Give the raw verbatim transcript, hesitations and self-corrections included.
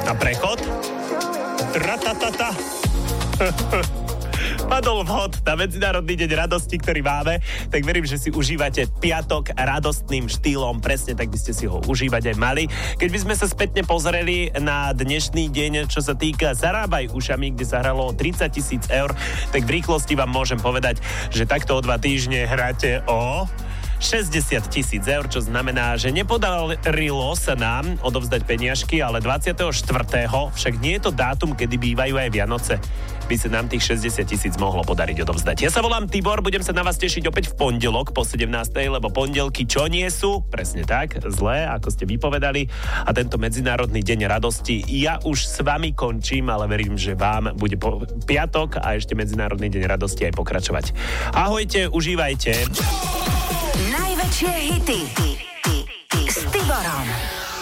Na prechod? Ratatata. Padol vhod na Medzinárodný deň radosti, ktorý máme, tak verím, že si užívate piatok radostným štýlom, presne tak by ste si ho užívať aj mali. Keď by sme sa spätne pozreli na dnešný deň, čo sa týka Zarábaj ušami, kde sa hralo tridsať tisíc eur, tak v rýchlosti vám môžem povedať, že takto o dva týždne hráte o šesťdesiat tisíc eur, čo znamená, že nepodarilo sa nám odovzdať peniažky, ale dvadsiateho štvrtého však nie je to dátum, kedy bývajú aj Vianoce. By sa nám tých šesťdesiat tisíc mohlo podariť odovzdať. Ja sa volám Tibor, budem sa na vás tešiť opäť v pondelok po sedemnástej, lebo pondelky čo nie sú? Presne tak, zlé, ako ste vypovedali. A tento Medzinárodný deň radosti ja už s vami končím, ale verím, že vám bude po piatok a ešte Medzinárodný deň radosti aj pokračovať. Ahojte, užívajte. Najväčšie hity.